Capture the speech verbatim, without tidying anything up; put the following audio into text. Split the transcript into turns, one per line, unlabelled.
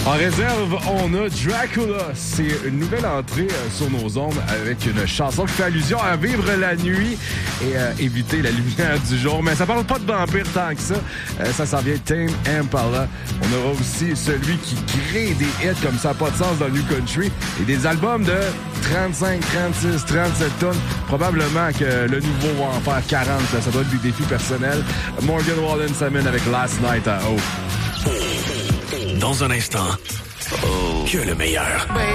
En réserve, on a Dracula. C'est une nouvelle entrée euh, sur nos ondes avec une chanson qui fait allusion à vivre la nuit et euh, éviter la lumière du jour. Mais ça parle pas de vampire tant que ça. Euh, ça s'en vient Tame Impala. On aura aussi celui qui crée des hits comme ça, pas de sens dans le New Country. Et des albums de trente-cinq, trente-six, trente-sept tonnes. Probablement que le nouveau va en faire quarante. Là. Ça doit être des défis personnels. Morgan Wallen s'amène avec Last Night at Hope.
Dans un instant, oh. que le meilleur.